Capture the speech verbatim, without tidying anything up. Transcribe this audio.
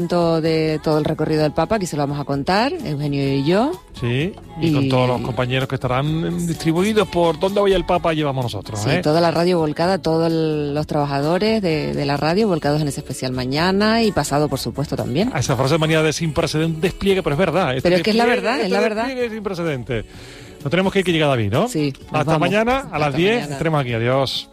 De todo el recorrido del Papa, aquí se lo vamos a contar, Eugenio y yo. Sí, y, y con todos los compañeros que estarán distribuidos por donde vaya el Papa, llevamos nosotros. Sí, ¿eh? toda la radio volcada, todos el, los trabajadores de, de la radio volcados en ese especial mañana y pasado, por supuesto, también. A esa frase manía de sin precedente despliegue, pero es verdad. Este pero es que es la verdad, este es la verdad. Es sin precedente. No tenemos que ir que llega David, ¿no? Sí. Hasta vamos. mañana, a Hasta las diez, mañana. entremos aquí. Adiós.